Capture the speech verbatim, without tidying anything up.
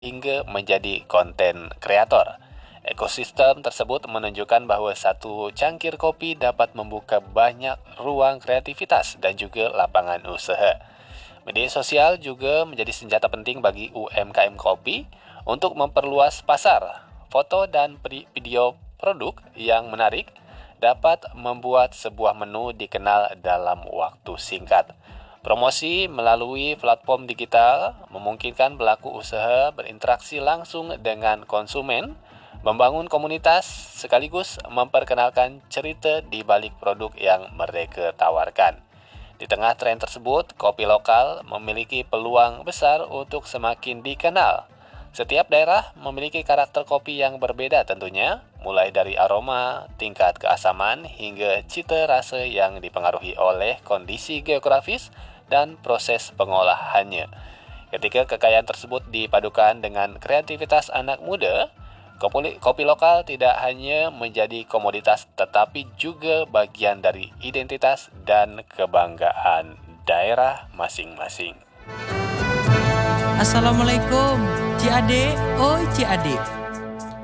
hingga menjadi konten kreator. Ekosistem tersebut menunjukkan bahwa satu cangkir kopi dapat membuka banyak ruang kreativitas dan juga lapangan usaha. Media sosial juga menjadi senjata penting bagi U M K M kopi untuk memperluas pasar. Foto dan video produk yang menarik dapat membuat sebuah menu dikenal dalam waktu singkat. Promosi melalui platform digital memungkinkan pelaku usaha berinteraksi langsung dengan konsumen, membangun komunitas, sekaligus memperkenalkan cerita di balik produk yang mereka tawarkan. Di tengah tren tersebut, kopi lokal memiliki peluang besar untuk semakin dikenal. Setiap daerah memiliki karakter kopi yang berbeda tentunya, mulai dari aroma, tingkat keasaman, hingga cita rasa yang dipengaruhi oleh kondisi geografis dan proses pengolahannya. Ketika kekayaan tersebut dipadukan dengan kreativitas anak muda, kopi, kopi lokal tidak hanya menjadi komoditas tetapi juga bagian dari identitas dan kebanggaan daerah masing-masing. Assalamualaikum, Ci Ade, oi Ci Ade.